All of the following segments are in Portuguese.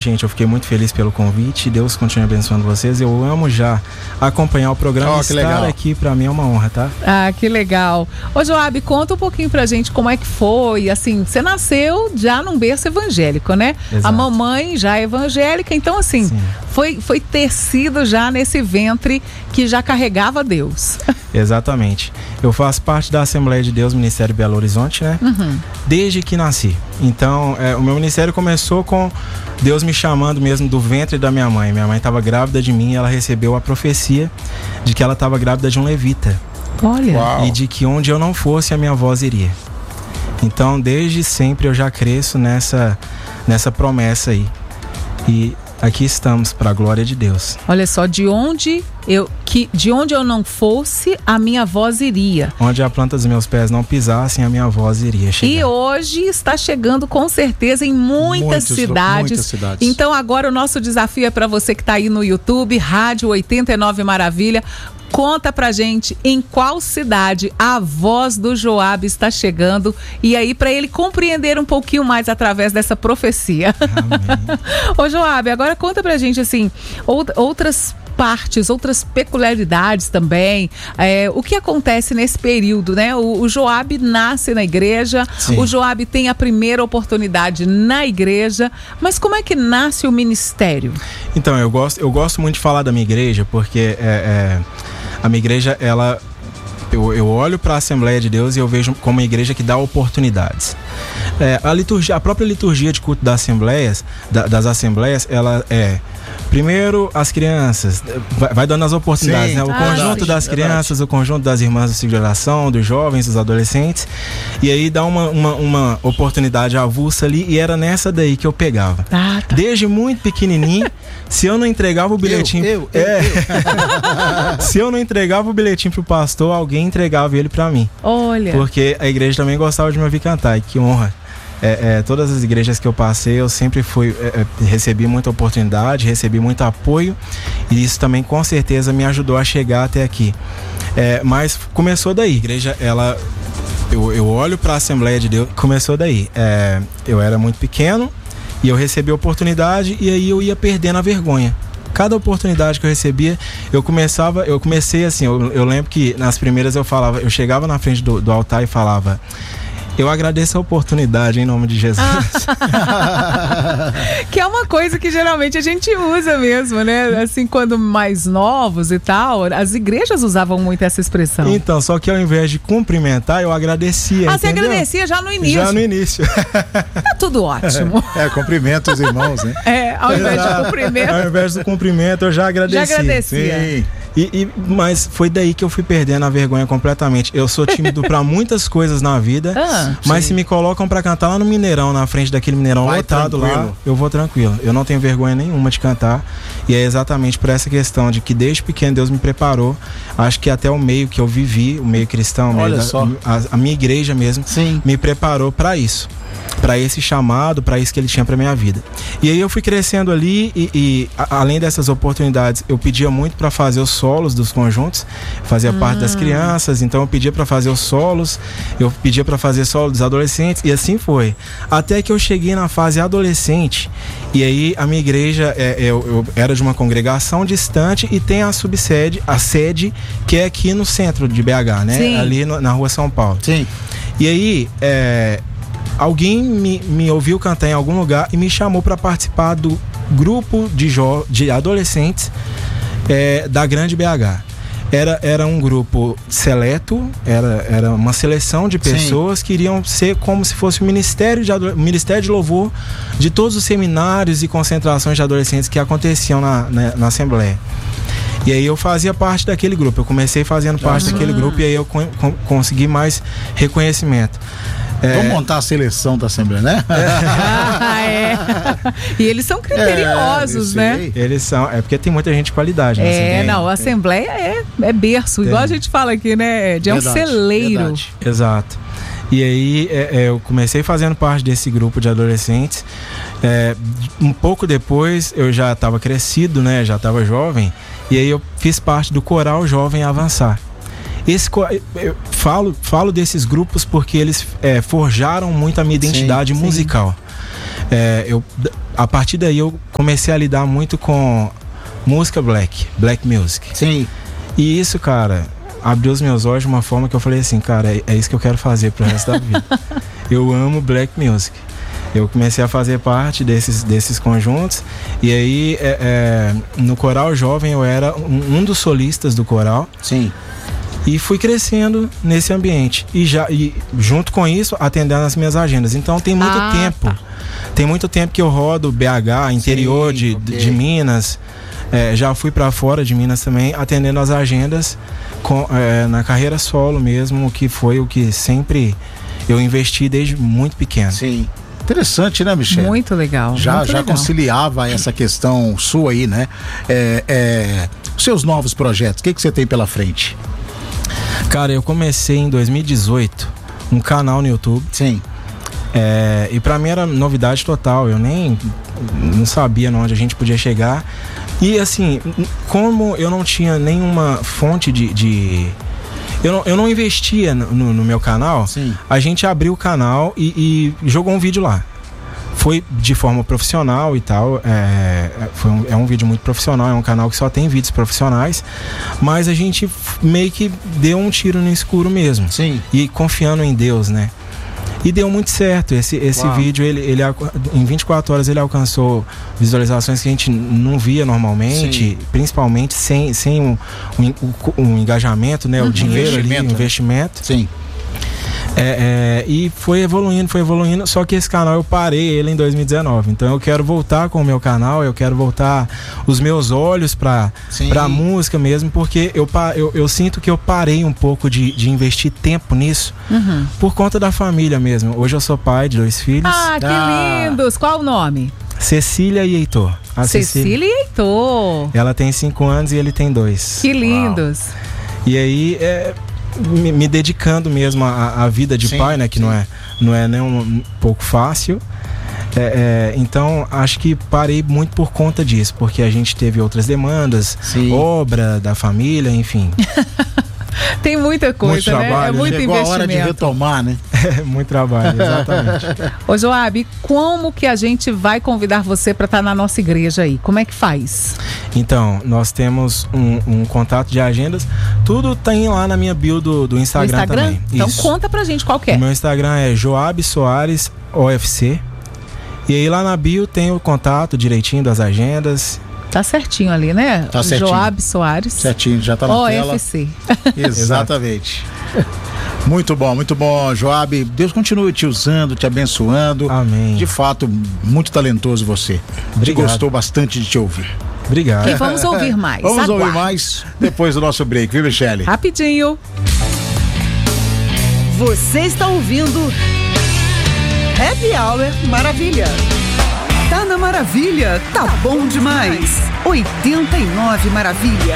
gente, eu fiquei muito feliz pelo convite. Deus continue abençoando vocês. Eu amo já acompanhar o programa. Estar legal. Aqui pra mim é uma honra, tá? Ah, que legal. Ô, Joab, conta um pouquinho pra gente como é que foi. Assim, você nasceu já num berço evangélico, né? Exato. A mamãe já é evangélica, então assim, foi tecido já nesse ventre que já carregava Deus. Exatamente. Eu faço parte da Assembleia de Deus, Ministério Belo Horizonte, né? Desde que nasci. Então, o meu ministério começou com Deus me chamando mesmo do ventre da minha mãe. Minha mãe estava grávida de mim e ela recebeu a profecia de que ela estava grávida de um levita. Olha. Uau. E de que onde eu não fosse, a minha voz iria. Então, desde sempre eu já cresço nessa promessa aí. E aqui estamos, para a glória de Deus. Olha só, de onde eu não fosse, a minha voz iria. Onde a planta dos meus pés não pisassem, a minha voz iria chegar. E hoje está chegando com certeza em muitas cidades. Então agora o nosso desafio é para você que está aí no YouTube, Rádio 89 Maravilha. Conta pra gente em qual cidade a voz do Joab está chegando, e aí para ele compreender um pouquinho mais através dessa profecia. Amém. Ô Joab, agora conta pra gente assim, outras partes, outras peculiaridades também, o que acontece nesse período, né? O Joab nasce na igreja, Sim. O Joab tem a primeira oportunidade na igreja, mas como é que nasce o ministério? Então, eu gosto muito de falar da minha igreja, porque a minha igreja, eu olho para a Assembleia de Deus e eu vejo como uma igreja que dá oportunidades. A própria liturgia de culto das assembleias, ela primeiro as crianças, vai dando as oportunidades, né? O conjunto das crianças, o conjunto das irmãs do ciclo de oração, dos jovens, dos adolescentes, e aí dá uma oportunidade avulsa ali, e era nessa daí que eu pegava. Tá. Desde muito pequenininho, se eu não entregava o bilhetinho... Se eu não entregava o bilhetinho pro pastor, alguém entregava ele pra mim. Olha. Porque a igreja também gostava de me ouvir cantar, e que honra. Todas as igrejas que eu passei, eu sempre recebi muita oportunidade, recebi muito apoio, e isso também com certeza me ajudou a chegar até aqui. Mas começou daí. A igreja, eu olho para a Assembleia de Deus, começou daí. Eu era muito pequeno e eu recebi a oportunidade, e aí eu ia perdendo a vergonha. Cada oportunidade que eu recebia, eu comecei assim, eu lembro que nas primeiras eu chegava na frente do altar e falava: eu agradeço a oportunidade em nome de Jesus. Que é uma coisa que geralmente a gente usa mesmo, né? Assim, quando mais novos e tal, as igrejas usavam muito essa expressão. Então, só que ao invés de cumprimentar, eu agradecia. Você agradecia já no início? Já no início. Tá tudo ótimo. Cumprimenta os irmãos, né? Ao invés de cumprimento. Ao invés do cumprimento, eu já agradecia. Já agradecia. Sim. Mas foi daí que eu fui perdendo a vergonha completamente. Eu sou tímido pra muitas coisas na vida, mas se me colocam pra cantar lá no Mineirão, na frente daquele Mineirão lotado lá, eu vou tranquilo. Eu não tenho vergonha nenhuma de cantar, e é exatamente por essa questão de que desde pequeno Deus me preparou. Acho que até o meio que eu vivi, o meio cristão, a minha igreja mesmo, me preparou pra isso, para esse chamado, para isso que ele tinha para minha vida. E aí eu fui crescendo ali, e além dessas oportunidades, eu pedia muito para fazer os solos dos conjuntos, fazia parte das crianças, então eu pedia para fazer os solos, eu pedia para fazer solo dos adolescentes, e assim foi. Até que eu cheguei na fase adolescente, e aí a minha igreja, eu era de uma congregação distante, e tem a sede, que é aqui no centro de BH, né? Sim. Ali na rua São Paulo. Sim. E aí, alguém me ouviu cantar em algum lugar e me chamou para participar do grupo de adolescentes da Grande BH. Era um grupo seleto, era uma seleção de pessoas que iriam ser como se fosse o Ministério de Louvor de todos os seminários e concentrações de adolescentes que aconteciam na Assembleia. E aí eu fazia parte daquele grupo, eu comecei fazendo parte daquele grupo, e aí eu consegui mais reconhecimento. Vamos montar a seleção da Assembleia, né? E eles são criteriosos, né? Eles são, porque tem muita gente de qualidade, né? A Assembleia é berço, igual a gente fala aqui, né? É um celeiro. Verdade. Exato. E aí eu comecei fazendo parte desse grupo de adolescentes. Um pouco depois eu já estava crescido, né? Já estava jovem. E aí eu fiz parte do Coral Jovem Avançar. Eu falo desses grupos porque eles forjaram muito a minha identidade musical. a partir daí eu comecei a lidar muito com música black music. Sim. E isso, cara, abriu os meus olhos de uma forma que eu falei assim, cara, é isso que eu quero fazer pro resto da vida. Eu amo black music. Eu comecei a fazer parte desses conjuntos. E aí, no coral jovem, eu era um dos solistas do coral. Sim. E fui crescendo nesse ambiente. E junto com isso, atendendo as minhas agendas. Então, tem muito tempo. Tá. Tem muito tempo que eu rodo BH, interior de Minas. Já fui para fora de Minas também, atendendo as agendas na carreira solo mesmo, que foi o que sempre eu investi desde muito pequeno. Sim. Interessante, né, Michele? Muito legal. Já legal. Conciliava essa questão sua aí, né? Seus novos projetos, o que você tem pela frente? Cara, eu comecei em 2018 um canal no YouTube. Sim. E pra mim era novidade total, eu nem não sabia onde a gente podia chegar. E assim, como eu não tinha nenhuma fonte eu não investia no meu canal. Sim. A gente abriu o canal e jogou um vídeo lá. Foi de forma profissional e tal. É um vídeo muito profissional, é um canal que só tem vídeos profissionais. Mas a gente meio que deu um tiro no escuro mesmo. Sim. E confiando em Deus, né? E deu muito certo. Esse vídeo, ele em 24 horas ele alcançou visualizações que a gente não via normalmente. Sim. Principalmente sem um engajamento, né? O dinheiro ali, o investimento. Sim. E foi evoluindo, só que esse canal eu parei ele em 2019, então eu quero voltar com o meu canal, eu quero voltar os meus olhos pra música mesmo, porque eu sinto que eu parei um pouco de investir tempo nisso, por conta da família mesmo. Hoje eu sou pai de 2 filhos. Que lindos! Qual o nome? Cecília e Heitor. Cecília e Heitor. Ela tem 5 anos e ele tem 2. Que lindos! Uau. E aí, me dedicando mesmo à vida de pai, né? Que não é nem um pouco fácil. Então, acho que parei muito por conta disso, porque a gente teve outras demandas, obra da família, enfim. Tem muita coisa, muito trabalho, né? É muito chegou investimento. A hora de retomar, né? Muito trabalho, exatamente. Ô Joab, como que a gente vai convidar você para estar na nossa igreja aí? Como é que faz? Então, nós temos um contato de agendas. Tudo tem lá na minha bio do Instagram também. Então Isso. Conta pra gente qual que é. O meu Instagram é Joab Soares OFC. E aí lá na bio tem o contato direitinho das agendas. Tá certinho ali, né? Tá certinho. Joab Soares. Certinho, já tá na tela. OFC. Exatamente. Muito bom, Joab. Deus continue te usando, te abençoando. Amém. De fato, muito talentoso você. Obrigado. Gostou bastante de te ouvir. Obrigado. E vamos ouvir mais. Vamos ouvir mais depois do nosso break, viu, Michele? Rapidinho. Você está ouvindo Happy Hour Maravilha. Tá na Maravilha, tá bom demais. 89 Maravilha.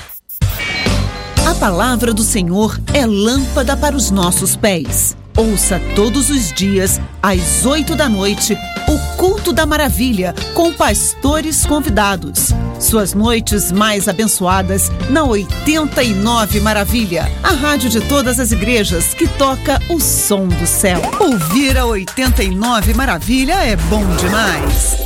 A palavra do Senhor é lâmpada para os nossos pés. Ouça todos os dias, às 8 da noite, o Culto da Maravilha, com pastores convidados. Suas noites mais abençoadas na 89 Maravilha, a rádio de todas as igrejas que toca o som do céu. Ouvir a 89 Maravilha é bom demais.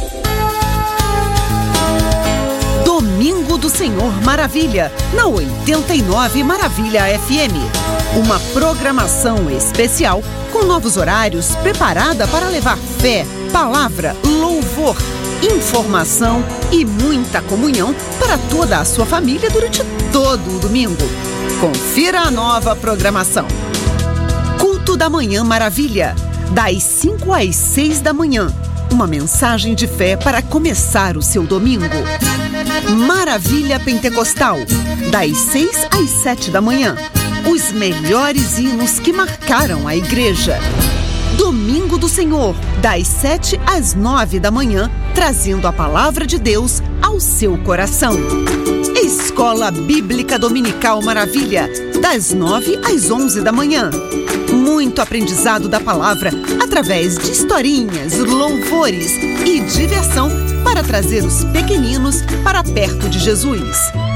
Domingo do Senhor Maravilha, na 89 Maravilha FM. Uma programação especial com novos horários preparada para levar fé, palavra, louvor, informação e muita comunhão para toda a sua família durante todo o domingo. Confira a nova programação. Culto da Manhã Maravilha, das 5 às 6 da manhã. Uma mensagem de fé para começar o seu domingo. Maravilha Pentecostal, das 6 às 7 da manhã. Os melhores hinos que marcaram a igreja. Domingo do Senhor, das 7 às 9 da manhã, trazendo a palavra de Deus ao seu coração. Escola Bíblica Dominical Maravilha, das 9 às 11 da manhã. Muito aprendizado da palavra através de historinhas, louvores e diversão para trazer os pequeninos para perto de Jesus.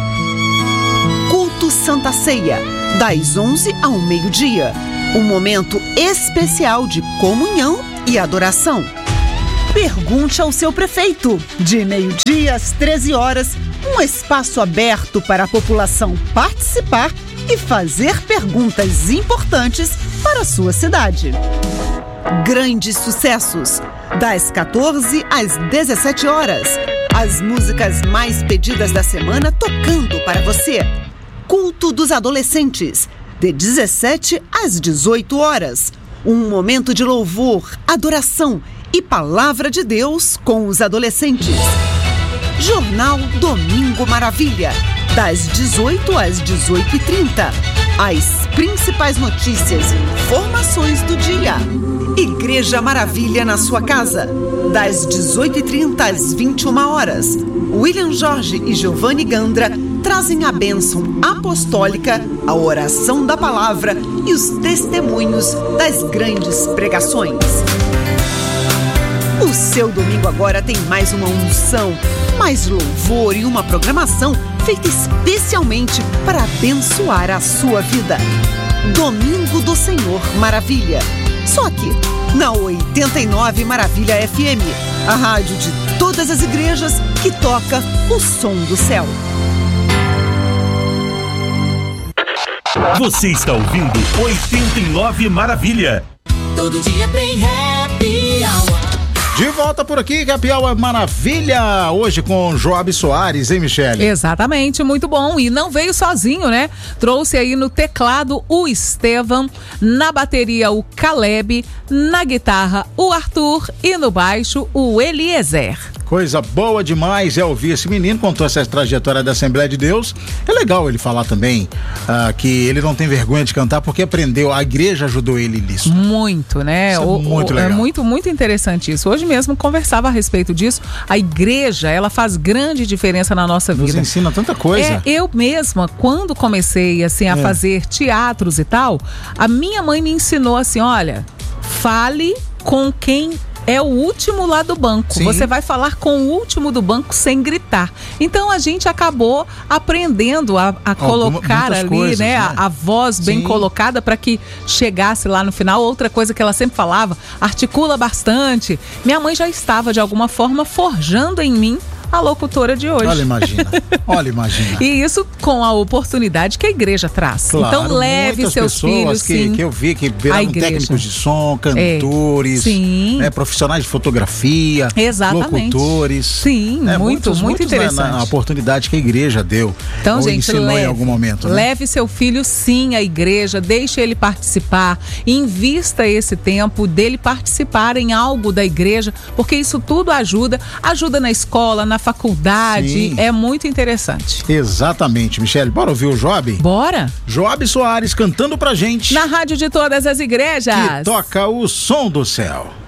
Culto Santa Ceia, das 11 ao meio-dia. Um momento especial de comunhão e adoração. Pergunte ao seu prefeito. De meio-dia às 13 horas, um espaço aberto para a população participar e fazer perguntas importantes para a sua cidade. Grandes sucessos. Das 14 às 17 horas. As músicas mais pedidas da semana tocando para você. Culto dos Adolescentes. De 17 às 18 horas. Um momento de louvor, adoração e palavra de Deus com os adolescentes. Jornal Domingo Maravilha. Das 18 às 18h30. As principais notícias e informações do dia. Igreja Maravilha na sua casa. Das 18h30 às 21 horas. William Jorge e Giovanni Gandra trazem a bênção apostólica, a oração da palavra e os testemunhos das grandes pregações. O seu domingo agora tem mais uma unção, mais louvor e uma programação feita especialmente para abençoar a sua vida. Domingo do Senhor Maravilha. Só aqui, na 89 Maravilha FM, a rádio de todas as igrejas que toca o som do céu. Você está ouvindo 89 Maravilha. Todo dia tem Happy Hour. De volta por aqui, Happy Hour Maravilha, hoje com Joab Soares, hein, Michele? Exatamente, muito bom. E não veio sozinho, né? Trouxe aí no teclado o Estevam, na bateria o Caleb, na guitarra o Arthur e no baixo o Eliezer. Coisa boa demais é ouvir esse menino, contou essa trajetória da Assembleia de Deus. É legal ele falar também que ele não tem vergonha de cantar porque aprendeu, a igreja ajudou ele nisso. Muito, né? Isso é muito legal. É muito interessante isso. Hoje mesmo conversava a respeito disso. A igreja, ela faz grande diferença na nossa vida. Nos ensina tanta coisa. Eu mesma, quando comecei assim a fazer teatros e tal, a minha mãe me ensinou assim, olha, fale com quem é o último lá do banco. Sim. Você vai falar com o último do banco sem gritar. Então a gente acabou aprendendo a colocar ali, coisas, né? A voz bem colocada para que chegasse lá no final. Outra coisa que ela sempre falava, articula bastante. Minha mãe já estava de alguma forma forjando em mim a locutora de hoje. Olha, imagina. E isso com a oportunidade que a igreja traz. Claro, então leve seus filhos, que eu vi que viraram técnicos de som, cantores, profissionais de fotografia, locutores. Sim, muito interessante. A oportunidade que a igreja deu. Então, gente, ensinou em algum momento. Né? Leve seu filho sim à igreja, deixe ele participar, invista esse tempo dele participar em algo da igreja, porque isso tudo ajuda na escola, na faculdade. Sim. É muito interessante. Exatamente, Michele. Bora ouvir o Joab? Bora. Joab Soares cantando pra gente. Na rádio de todas as igrejas. Que toca o som do céu.